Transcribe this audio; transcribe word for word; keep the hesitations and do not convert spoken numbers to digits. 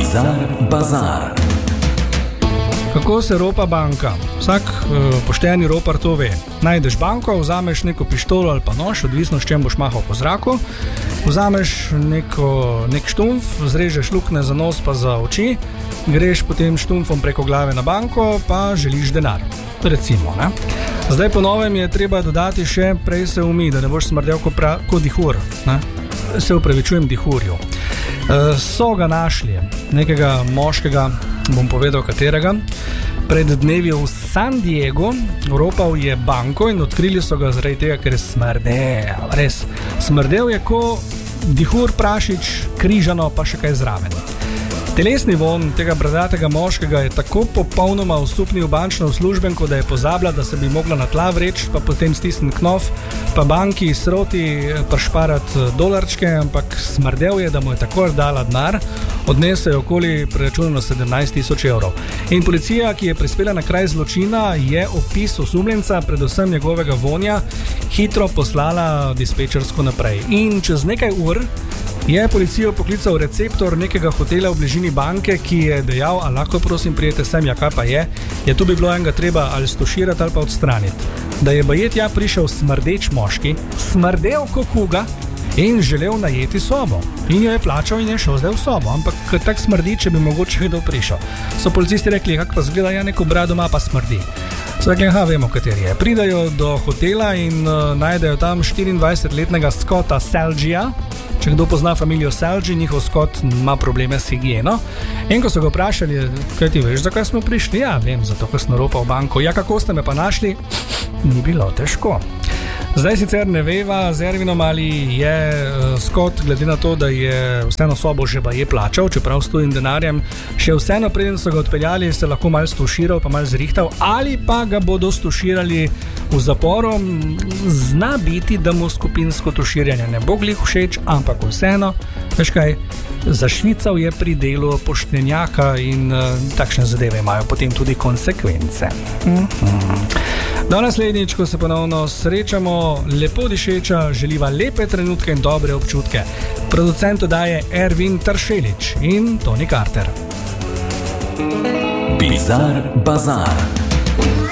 Bizar Bazar. Kako se ropa banka? Vsak uh, pošteni ropar to ve. Najdeš banko, vzameš neko pištolo ali pa nož, odvisno s čem boš mahal po zraku, vzameš neko, nek štumf, zrežeš lukne za nos pa za oči, greš potem štumfom preko glave na banko, pa želiš denar. Recimo, ne? Zdaj po novem je treba dodati še prej se umi, da ne boš smrdel kot ko dihur, ne? Se upravičujem dihurju. E, so ga našli, nekega moškega, bom povedal katerega, pred dnevi v San Diego, ropal je banko in odkrili so ga zaradi tega, ker je smrdel, res. Smrdel je ko dihur, prašič, križano pa še kaj zraven. Telesni von tega bradatega moškega je tako popolnoma osupnil bančno uslužbenko, da je pozabila, da se bi mogla na tla vreči, pa potem stisniti knof, pa banki sroti prešparati dolarčke, ampak smrdel je, da mu je tako dala denar, odnese je okoli preračunano sedemnajst tisoč evrov. In policija, ki je prispela na kraj zločina, je opis osumljenca, predvsem njegovega vonja, hitro poslala dispečersko naprej. In čez nekaj ur je policijo poklical receptor nekega hotela v bližini banke, ki je dejal, a lahko prosim prijete sem, ja kaj pa je, je tu bi bilo enega treba ali stoširati ali pa odstraniti. Da je baje tja prišel smrdeč moški, smrdel ko kuga in želel najeti sobo. In jo je plačal in je šel zdaj v sobo, ampak tak smrdi, če bi mogoče kdo prišel. So policisti rekli, kak pa zgleda, ja neko brado ima pa smrdi. So rekli, aha, vemo kateri je. Pridajo do hotela in uh, najdejo tam štiriindvajsetletnega Scotta Salgija. Če kdo pozna familijo Salgi, njihov Scott ima probleme s higieno. In ko so ga vprašali, kaj ti veš, zakaj smo prišli? Ja, vem, zato, ker sem ropal banko. Ja, kako ste me pa našli? Ni bilo težko. Zdaj sicer ne veva z Ervinom, ali je uh, Scott, glede na to, da je vseeno sobo že baje plačal, čeprav s tujim denarjem, še vseeno preden so ga odpeljali, se lahko malo stuširal, pa malo zrihtal, ali pa ga bodo stuširali v zaporu. Zna biti, da mu skupinsko tuširjanje ne bo glih všeč, ampak vseeno, veš kaj, zašvical je pri delu poštenjaka in uh, takšne zadeve imajo potem tudi konsekvence. Mm-hmm. Do naslednjič, ko se ponovno srečamo, lepo dišeča, želiva lepe trenutke in dobre občutke. Producent oddaje Ervin Tršelič in Toni Carter. Bizar Bazar.